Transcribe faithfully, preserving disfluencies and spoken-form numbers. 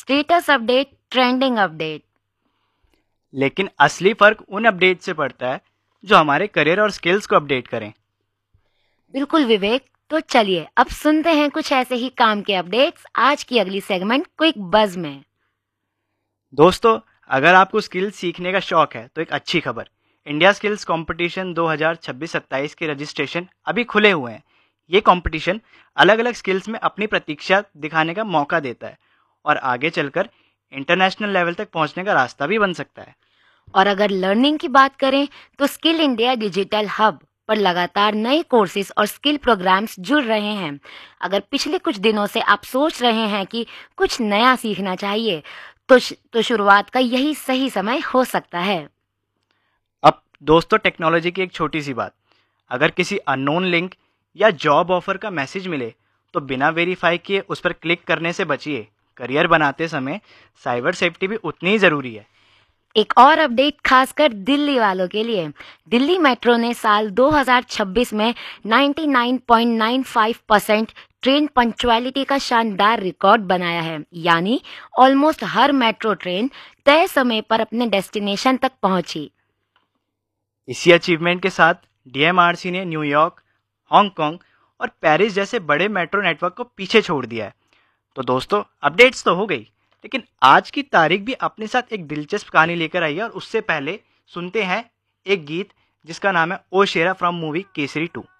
Status update, trending update. लेकिन असली फर्क उन अपडेट से पड़ता है जो हमारे करियर और स्किल्स को अपडेट करें। बिल्कुल विवेक, तो चलिए अब सुनते हैं कुछ ऐसे ही काम के अपडेट्स आज की अगली सेगमेंट क्विक बज में। दोस्तों, अगर आपको स्किल्स सीखने का शौक है तो एक अच्छी खबर, इंडिया स्किल्स कंपटीशन दो हज़ार छब्बीस सत्ताईस के रजिस्ट्रेशन अभी खुले हुए हैं। ये कंपटीशन अलग अलग स्किल्स में अपनी प्रतीक्षा दिखाने का मौका देता है और आगे चलकर इंटरनेशनल लेवल तक पहुंचने का रास्ता भी बन सकता है। और अगर लर्निंग की बात करें तो स्किल इंडिया डिजिटल हब पर लगातार नए कोर्सेज और स्किल प्रोग्राम्स जुड़ रहे हैं। अगर पिछले कुछ दिनों से आप सोच रहे हैं कि कुछ नया सीखना चाहिए तो तो शुरुआत का यही सही समय हो सकता है। अब दोस्तों, टेक्नोलॉजी की एक छोटी सी बात, अगर किसी अननोन लिंक या जॉब ऑफर का मैसेज मिले तो बिना वेरीफाई किए उस पर क्लिक करने से बचिए। करियर बनाते समय साइबर सेफ्टी भी उतनी ही ज़रूरी है। एक और अपडेट खासकर दिल्ली वालों के लिए। दिल्ली मेट्रो ने साल दो हज़ार छब्बीस में निन्यानवे पॉइंट नौ पाँच परसेंट ट्रेन पंक्चुअलिटी का शानदार रिकॉर्ड बनाया है, यानी ऑलमोस्ट हर मेट्रो ट्रेन तय समय पर अपने डेस्टिनेशन तक पहुंची। इसी अचीवमेंट के साथ डीएमआरसी ने न्यूयॉर्क, हांगकांग और पेरिस जैसे बड़े मेट्रो नेटवर्क को पीछे छोड़ दिया है। तो दोस्तों, अपडेट्स तो हो गई, लेकिन आज की तारीख भी अपने साथ एक दिलचस्प कहानी लेकर आई है। और उससे पहले सुनते हैं एक गीत जिसका नाम है ओ शेरा फ्रॉम मूवी केसरी टू।